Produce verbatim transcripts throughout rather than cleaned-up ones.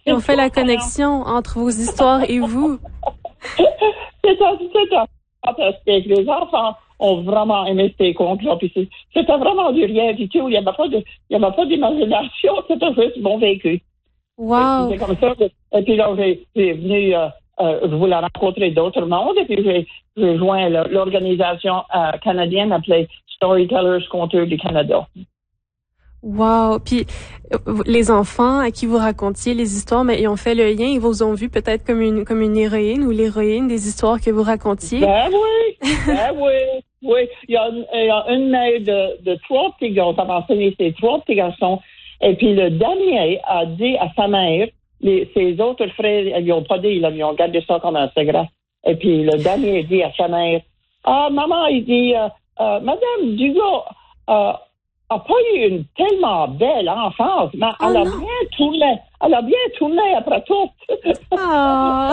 Ils ont fait la connexion entre vos histoires et vous. C'est ça, c'est ça. Fantastique. Les enfants ont vraiment aimé ces contes-là. Puis c'est, c'était vraiment du rien du tout. Il n'y avait pas de, il y avait pas d'imagination. C'était juste bon vécu. Wow. C'est comme ça. Et puis là, j'ai, j'ai venu, euh, euh, je voulais rencontrer d'autres mondes. Et puis j'ai, j'ai joint le, l'organisation euh, canadienne appelée Storytellers Conteurs du Canada. Wow. Puis les enfants à qui vous racontiez les histoires, mais ils ont fait le lien, ils vous ont vu peut-être comme une comme une héroïne ou l'héroïne des histoires que vous racontiez. Ben oui, ben oui, oui. Il y a, il y a une mère de, de trois petits garçons, ça m'a enseigné ses trois petits garçons, et puis le dernier a dit à sa mère, les, ses autres frères, ils n'ont pas dit, ils ont gardé ça comme un secret. Et puis le dernier dit à sa mère, ah maman, il dit, euh, euh, Madame Dugas, euh, a pas eu une tellement belle enfance, mais Oh elle a non. bien tourné. Elle a bien tourné après tout. Ah.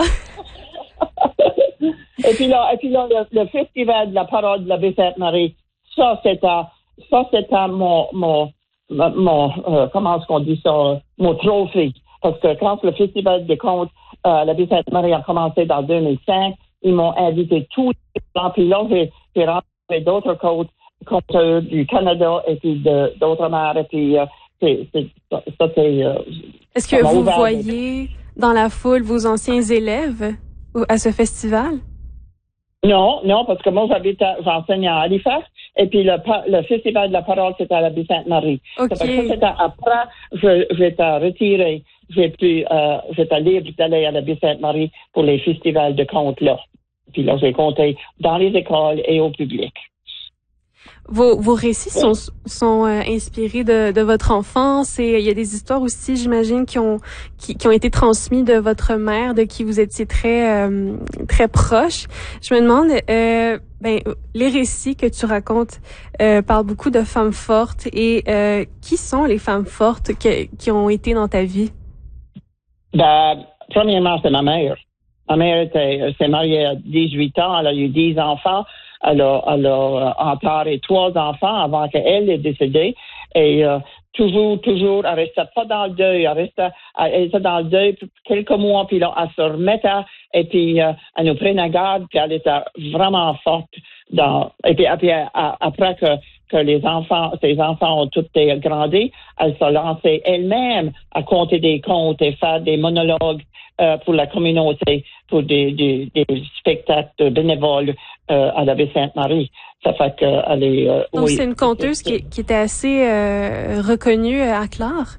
et puis là, et puis là le, le festival de la parole de la baie Sainte-Marie, ça c'était, ça c'était mon, mon, mon, euh, comment est-ce qu'on dit ça, mon trophée. Parce que quand le festival des contes euh, la baie Sainte-Marie a commencé dans deux mille cinq, ils m'ont invité tous les ans. Puis là, j'ai, j'ai rencontré d'autres coachs contre du Canada et puis de, d'autres mers. Et puis, euh, c'est, c'est, ça, ça, c'est... Euh, Est-ce que vous voyez dans la foule vos anciens élèves à ce festival? Non, non, parce que moi, j'habite à, j'enseigne à Halifax. Et puis, le, le Festival de la parole, c'était à la baie Sainte-Marie. OK. Ça fait que ça, c'était après, je, j'étais retirée. J'ai pu, euh, j'étais libre d'aller à la baie Sainte-Marie pour les festivals de contes là. Puis là, j'ai compté dans les écoles et au public. Vos, vos récits sont, sont euh, inspirés de, de votre enfance et il y a des histoires aussi, j'imagine, qui ont qui, qui ont été transmises de votre mère, de qui vous étiez très euh, très proche. Je me demande, euh, ben les récits que tu racontes euh, parlent beaucoup de femmes fortes et euh, qui sont les femmes fortes que, qui ont été dans ta vie? Ben, premièrement, c'est ma mère. Ma mère était, s'est mariée à dix-huit ans, elle a eu dix enfants. Elle a, elle a enterré trois enfants avant qu'elle est décédée. Et euh, toujours, toujours, elle restait pas dans le deuil. Elle restait, elle était dans le deuil quelques mois, puis là, elle se remettait, et puis euh, elle nous prenait garde, puis elle était vraiment forte. Dans, et puis, et puis après que, que les enfants, ses enfants ont tous grandi, elle se lançait elle-même à conter des contes et faire des monologues euh, pour la communauté, pour des, des, des spectacles bénévoles euh, à la baie Sainte-Marie. Ça fait qu'elle est... Euh, Donc, oui, c'est une conteuse qui, qui était assez euh, reconnue à Clare?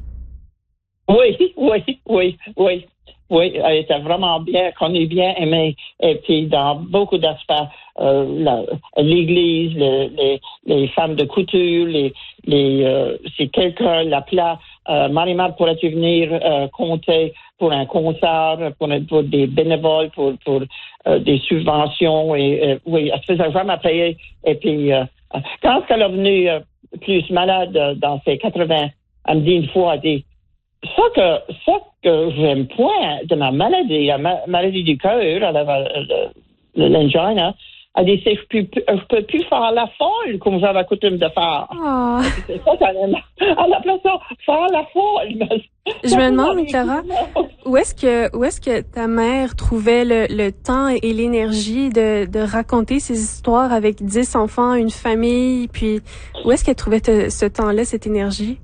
Oui, oui, oui, oui. Oui, elle était vraiment bien connue, bien aimée. Et puis, dans beaucoup d'aspects, euh, la, l'église, le, les, les femmes de couture, les, les, euh, si quelqu'un l'appelait, euh, Marie-Marthe, pourrais-tu venir euh, compter pour un concert, pour, pour des bénévoles, pour, pour euh, des subventions. Et euh, oui, elle se faisait vraiment payer. Et puis, euh, quand elle est venue euh, plus malade euh, dans ses quatre-vingts, elle me dit une fois, elle dit, ça que, ça que j'aime point de ma maladie, la ma- maladie du cœur, elle avait le, le l'angina, elle dit, c'est, je peux, je peux plus faire la folle comme j'avais coutume de faire. Oh. C'est ça, elle, elle appelait ça faire la folle. Je me demande, Clara, où est-ce que, où est-ce que ta mère trouvait le, le temps et l'énergie de, de raconter ces histoires avec dix enfants, une famille, puis où est-ce qu'elle trouvait te, ce temps-là, cette énergie?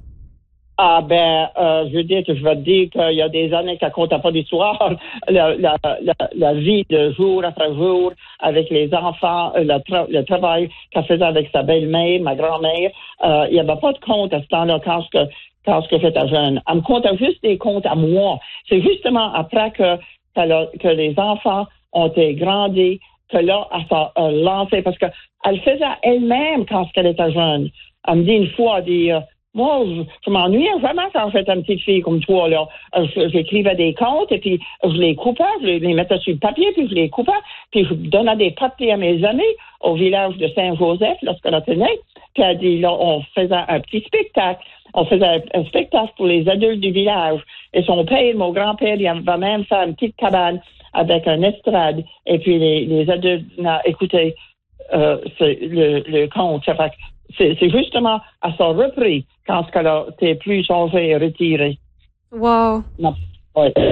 Ah ben, euh, je veux dire que je vais te dire qu'il y a des années qu'elle comptait pas d'histoire. La, la, la, la vie de jour après jour avec les enfants, le, tra- le travail qu'elle faisait avec sa belle-mère, ma grand-mère, euh, il n'y avait pas de compte à ce temps-là quand je, quand je j'étais jeune. Elle me comptait juste des comptes à moi. C'est justement après que, a, que les enfants ont été grandis que là, elle s'est euh, lancée parce que elle faisait elle-même quand elle était jeune. Elle me dit une fois, elle dit... Euh, Moi, je, je m'ennuyais vraiment quand j'étais une petite fille comme toi, là. Je, j'écrivais des contes et puis je les coupais, je les, les mettais sur le papier, puis je les coupais, puis je donnais des papiers à mes amis au village de Saint-Joseph, lorsqu'elle était née. Puis elle dit, là, on faisait un petit spectacle. On faisait un, un spectacle pour les adultes du village. Et son père, mon grand-père, il avait même fait une petite cabane avec un estrade. Et puis les, les adultes écoutaient euh, le, le conte. Ça fait que C'est, c'est justement à son repris quand elle a été plus changée et retirée. Wow. Non. Ouais.